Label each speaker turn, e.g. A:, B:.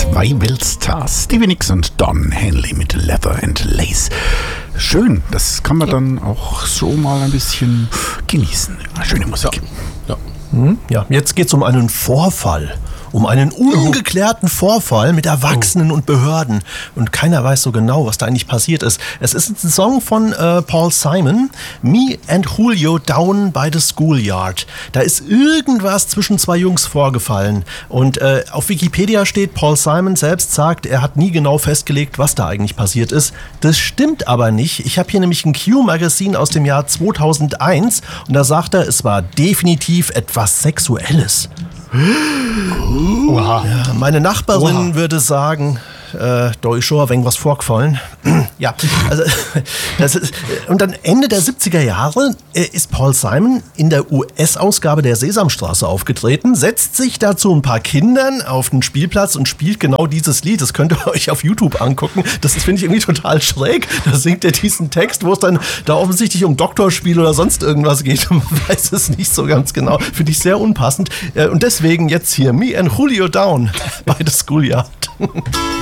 A: Zwei Weltstars, Stevie Nicks und Don Henley mit Leather and Lace. Schön, das kann man dann auch so mal ein bisschen genießen. Schöne Musik.
B: Ja, jetzt geht es um einen Vorfall. Um einen ungeklärten Vorfall mit Erwachsenen und Behörden. Und keiner weiß so genau, was da eigentlich passiert ist. Es ist ein Song von Paul Simon, Me and Julio Down by the Schoolyard. Da ist irgendwas zwischen zwei Jungs vorgefallen. Und auf Wikipedia steht, Paul Simon selbst sagt, er hat nie genau festgelegt, was da eigentlich passiert ist. Das stimmt aber nicht. Ich habe hier nämlich ein Q-Magazin aus dem Jahr 2001 und da sagt er, es war definitiv etwas Sexuelles.
C: Oha.
B: Ja, meine Nachbarin würde sagen, da ist schon ein wenig was vorgefallen. Ja, also das ist, und dann Ende der 70er Jahre ist Paul Simon in der US-Ausgabe der Sesamstraße aufgetreten, setzt sich da zu ein paar Kindern auf den Spielplatz und spielt genau dieses Lied. Das könnt ihr euch auf YouTube angucken. Das finde ich irgendwie total schräg. Da singt er diesen Text, wo es dann da offensichtlich um Doktorspiel oder sonst irgendwas geht. Man weiß es nicht so ganz genau. Finde ich sehr unpassend. Und deswegen jetzt hier Me and Julio Down by the Schoolyard.